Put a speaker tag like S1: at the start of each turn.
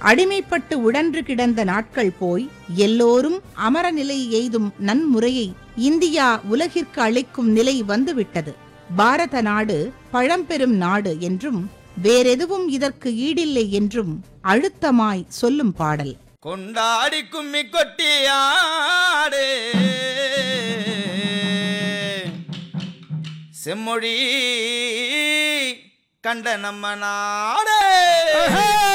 S1: அடிமைப்பட்டு உடன்று கிடந்த நாட்கள் போய் எல்லோரும் அமரநிலை எய்தும் நன்முறையை இந்தியா உலகிற்கு அளிக்கும் நிலை வந்துவிட்டது. பாரத நாடு பழம்பெரும் நாடு என்றும் வேறெதுவும் இதற்கு ஈடில்லை என்றும் அழுத்தமாய் சொல்லும் பாடல்.
S2: கொண்டாடி கும்மி கொட்டியாடு செம்மொழி கண்ட நம்ம நாடு.